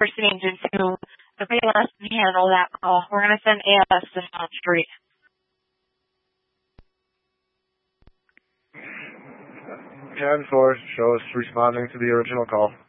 person agents who agree to let us handle that call. We're going to send ALS to South Street. 10-4 shows responding to the original call.